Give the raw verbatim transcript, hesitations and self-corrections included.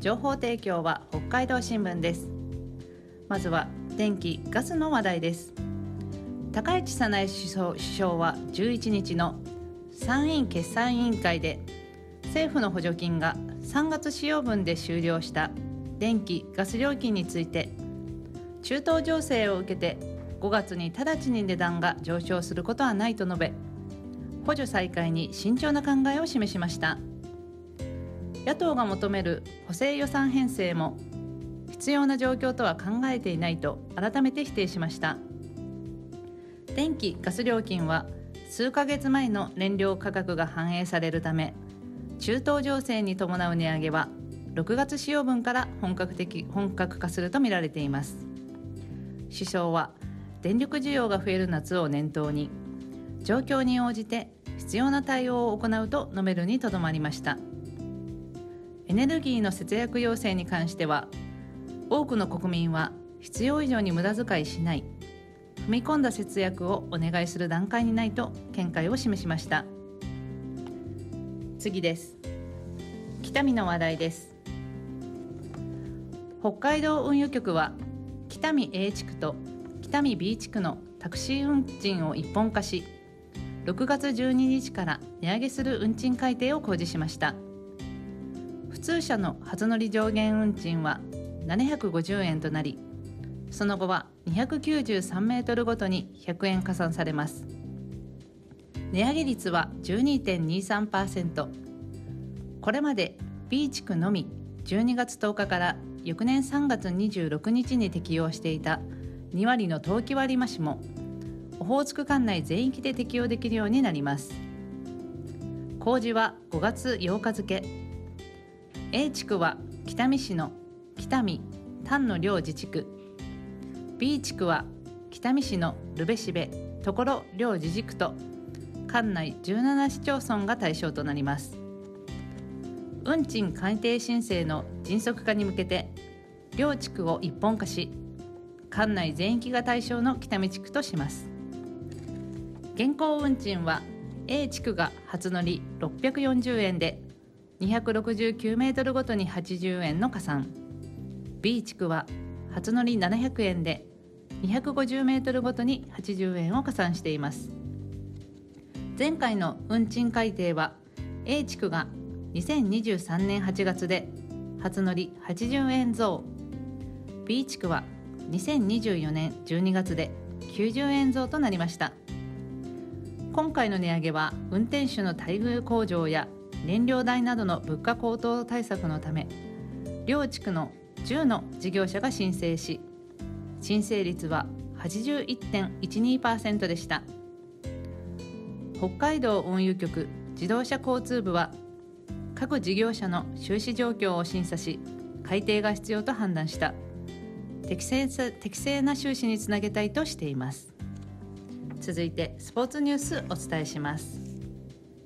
情報提供は北海道新聞です。まずは電気・ガスの話題です。高市早苗首相、首相はじゅういちにちの参院決算委員会で、政府の補助金がさんがつ使用分で終了した電気・ガス料金について、中東情勢を受けてごがつに直ちに値段が上昇することはないと述べ、補助再開に慎重な考えを示しました。野党が求める補正予算編成も必要な状況とは考えていないと改めて否定しました。電気・ガス料金は数ヶ月前の燃料価格が反映されるため、中東情勢に伴う値上げはろくがつ使用分から本格的本格化するとみられています。首相は電力需要が増える夏を念頭に、状況に応じて必要な対応を行うと述べるにとどまりました。エネルギーの節約要請に関しては、多くの国民は必要以上に無駄遣いしない、踏み込んだ節約をお願いする段階にないと見解を示しました。次です。北見の話題です。北海道運輸局は北見 A 地区と北見 B 地区のタクシー運賃を一本化し、ろくがつじゅうににちから値上げする運賃改定を公示しました。普通車の初乗り上限運賃はななひゃくごじゅうえんとなり、その後はにひゃくきゅうじゅうさんメートルごとにひゃくえん加算されます。値上げ率は じゅうにてんにさんパーセント。これまで B 地区のみじゅうにがつとおかから翌年さんがつにじゅうろくにちに適用していたにわりの冬季割増もオホーツク管内全域で適用できるようになります。公示はごがつようか付。A 地区は北見市の北見丹野両自治区、 B 地区は北見市の留辺蘂所両自治区と管内じゅうなな市町村が対象となります。運賃改定申請の迅速化に向けて両地区を一本化し、管内全域が対象の北見地区とします。現行運賃は A 地区が初乗りろっぴゃくよんじゅうえんでにひゃくろくじゅうきゅうメートルごとにはちじゅうえんの加算、 B 地区は初乗りななひゃくえんでにひゃくごじゅうメートルごとにはちじゅうえんを加算しています。前回の運賃改定は A 地区がにせんにじゅうさんねんはちがつで初乗りはちじゅうえん増、 B 地区はにせんにじゅうよねんじゅうにがつできゅうじゅうえん増となりました。今回の値上げは運転手の待遇向上や燃料代などの物価高騰対策のため、両地区のじゅうの事業者が申請し、申請率は はちじゅういってんいちにパーセント でした。北海道運輸局自動車交通部は各事業者の収支状況を審査し、改定が必要と判断した。適正さ、適正な収支につなげたいとしています。続いてスポーツニュースお伝えします。